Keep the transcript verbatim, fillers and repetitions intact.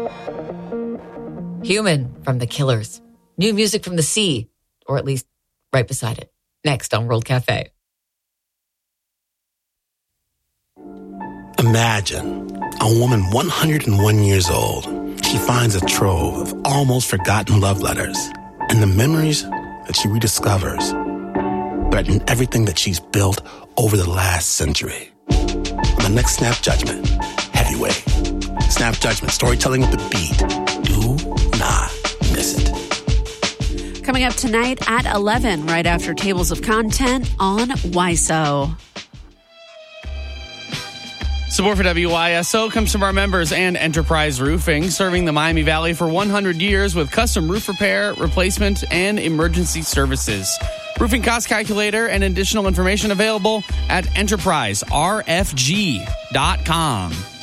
Human from The Killers. New music from the sea, or at least right beside it. Next on World Cafe. Imagine a woman one hundred one years old. She finds a trove of almost forgotten love letters and the memories that she rediscovers threaten everything that she's built over the last century. On the next Snap Judgment, Heavyweight. Snap Judgment, storytelling with the beat. Do not miss it. Coming up tonight at eleven, right after Tables of Content on Y S O. Support for W Y S O comes from our members and Enterprise Roofing, serving the Miami Valley for one hundred years with custom roof repair, replacement, and emergency services. Roofing cost calculator and additional information available at enterprise r f g dot com.